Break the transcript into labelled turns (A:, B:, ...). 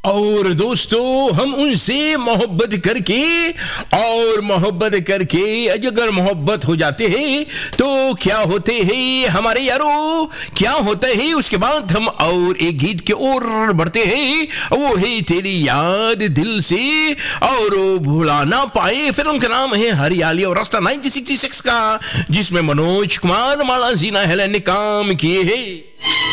A: और दोस्तों हम उनसे मोहब्बत करके और मोहब्बत करके अगर मोहब्बत हो जाते हैं तो क्या होते हैं हमारे यारों, क्या होता है उसके बाद हम और एक गीत के ओर बढ़ते हैं, वो है तेरी याद दिल से और भुला ना पाए। फिल्म का नाम है हरियाली और रास्ता 1966 का, जिसमें मनोज कुमार, माला जीना हेलन ने काम किए हैं।